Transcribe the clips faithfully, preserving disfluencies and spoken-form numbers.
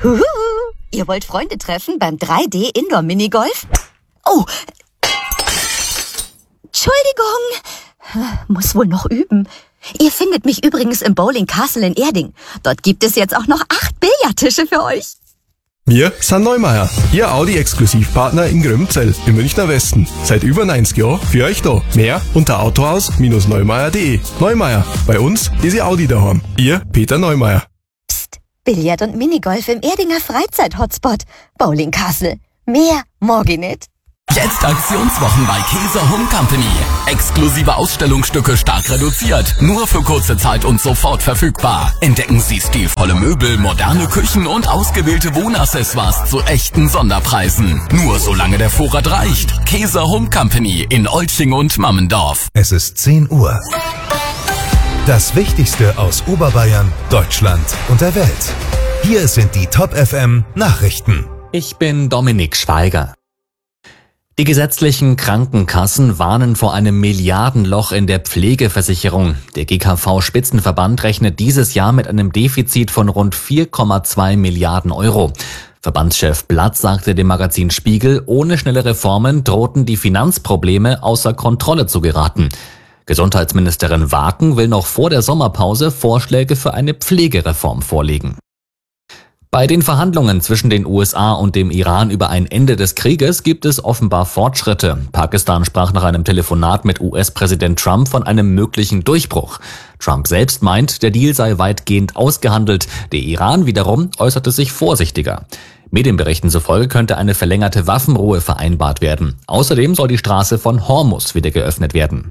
Huhu. Ihr wollt Freunde treffen beim drei D Indoor Minigolf? Oh, Entschuldigung. Muss wohl noch üben. Ihr findet mich übrigens im Bowling Castle in Erding. Dort gibt es jetzt auch noch acht Billardtische für euch. Wir sind Neumeier, Ihr Audi-Exklusivpartner in Grömzell im Münchner Westen. Seit über neunzig Jahren für euch da. Mehr unter autohaus Bindestrich neumeier punkt de. Neumeier, bei uns ist Ihr Audi daheim. Ihr Peter Neumeier. Psst, Billard und Minigolf im Erdinger Freizeit-Hotspot. Bowling Castle. Mehr morgen nicht. Jetzt Aktionswochen bei Käser Home Company. Exklusive Ausstellungsstücke stark reduziert. Nur für kurze Zeit und sofort verfügbar. Entdecken Sie stilvolle Möbel, moderne Küchen und ausgewählte Wohnaccessoires zu echten Sonderpreisen. Nur solange der Vorrat reicht. Käser Home Company in Olching und Mammendorf. Es ist zehn Uhr. Das Wichtigste aus Oberbayern, Deutschland und der Welt. Hier sind die Top F M Nachrichten. Ich bin Dominik Schweiger. Die gesetzlichen Krankenkassen warnen vor einem Milliardenloch in der Pflegeversicherung. Der G K V-Spitzenverband rechnet dieses Jahr mit einem Defizit von rund vier Komma zwei Milliarden Euro. Verbandschef Blatt sagte dem Magazin Spiegel, ohne schnelle Reformen drohten die Finanzprobleme außer Kontrolle zu geraten. Gesundheitsministerin Waken will noch vor der Sommerpause Vorschläge für eine Pflegereform vorlegen. Bei den Verhandlungen zwischen den U S A und dem Iran über ein Ende des Krieges gibt es offenbar Fortschritte. Pakistan sprach nach einem Telefonat mit U S-Präsident Trump von einem möglichen Durchbruch. Trump selbst meint, der Deal sei weitgehend ausgehandelt. Der Iran wiederum äußerte sich vorsichtiger. Medienberichten zufolge könnte eine verlängerte Waffenruhe vereinbart werden. Außerdem soll die Straße von Hormuz wieder geöffnet werden.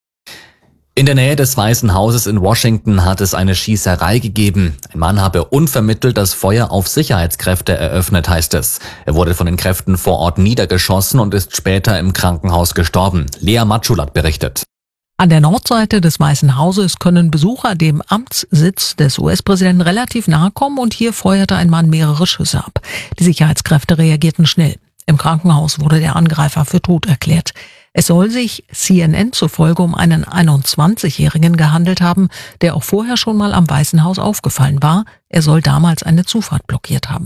In der Nähe des Weißen Hauses in Washington hat es eine Schießerei gegeben. Ein Mann habe unvermittelt das Feuer auf Sicherheitskräfte eröffnet, heißt es. Er wurde von den Kräften vor Ort niedergeschossen und ist später im Krankenhaus gestorben. Lea Matschulat berichtet. An der Nordseite des Weißen Hauses können Besucher dem Amtssitz des U S-Präsidenten relativ nahe kommen und hier feuerte ein Mann mehrere Schüsse ab. Die Sicherheitskräfte reagierten schnell. Im Krankenhaus wurde der Angreifer für tot erklärt. Es soll sich C N N zufolge um einen einundzwanzigjährigen gehandelt haben, der auch vorher schon mal am Weißen Haus aufgefallen war. Er soll damals eine Zufahrt blockiert haben.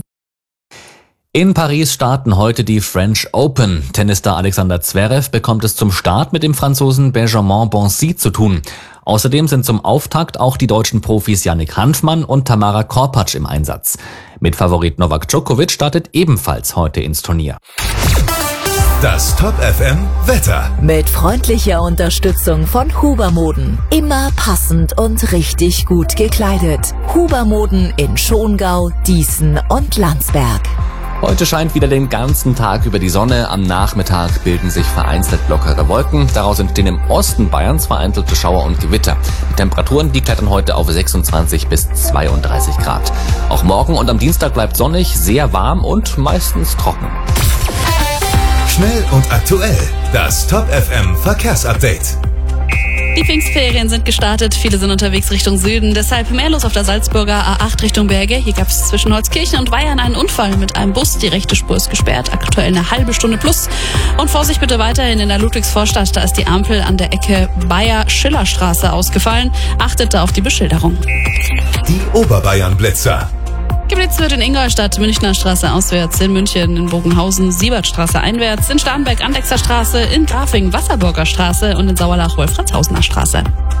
In Paris starten heute die French Open. Tennisstar Alexander Zverev bekommt es zum Start mit dem Franzosen Benjamin Bonzi zu tun. Außerdem sind zum Auftakt auch die deutschen Profis Yannick Hanfmann und Tamara Korpatsch im Einsatz. Mitfavorit Novak Djokovic startet ebenfalls heute ins Turnier. Das Top F M Wetter. Mit freundlicher Unterstützung von Huber Moden. Immer passend und richtig gut gekleidet. Huber Moden in Schongau, Dießen und Landsberg. Heute scheint wieder den ganzen Tag über die Sonne. Am Nachmittag bilden sich vereinzelt lockere Wolken. Daraus entstehen im Osten Bayerns vereinzelte Schauer und Gewitter. Die Temperaturen, die klettern heute auf sechsundzwanzig bis zweiunddreißig Grad. Auch morgen und am Dienstag bleibt sonnig, sehr warm und meistens trocken. Schnell und aktuell. Das Top F M Verkehrsupdate. Die Pfingstferien sind gestartet, viele sind unterwegs Richtung Süden, deshalb mehr los auf der Salzburger A acht Richtung Berge. Hier gab es zwischen Holzkirchen und Weyern einen Unfall mit einem Bus, die rechte Spur ist gesperrt, aktuell eine halbe Stunde plus. Und Vorsicht bitte weiterhin in der Ludwigsvorstadt, da ist die Ampel an der Ecke Bayer-Schiller-Straße ausgefallen. Achtet da auf die Beschilderung. Die Oberbayern-Blitzer. Geblitzt wird in Ingolstadt, Münchner Straße auswärts, in München, in Bogenhausen, Siebertstraße einwärts, in Starnberg, Andechser Straße, in Grafing, Wasserburger Straße und in Sauerlach, Wolfratshausener Straße.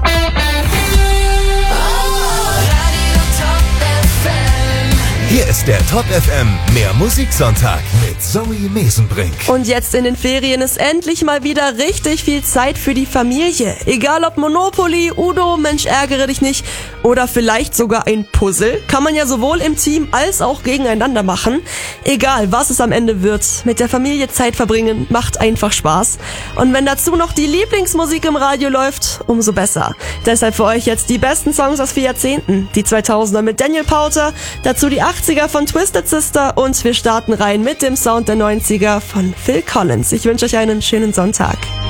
Hier ist der Top F M Mehr Musiksonntag mit Zoe Mesenbrink. Und jetzt in den Ferien ist endlich mal wieder richtig viel Zeit für die Familie. Egal ob Monopoly, Udo, Mensch ärgere dich nicht oder vielleicht sogar ein Puzzle, kann man ja sowohl im Team als auch gegeneinander machen. Egal was es am Ende wird, mit der Familie Zeit verbringen macht einfach Spaß. Und wenn dazu noch die Lieblingsmusik im Radio läuft, umso besser. Deshalb für euch jetzt die besten Songs aus vier Jahrzehnten. Die zweitausender mit Daniel Powter, dazu die achtziger von Twisted Sister und wir starten rein mit dem Sound der neunziger von Phil Collins. Ich wünsche euch einen schönen Sonntag.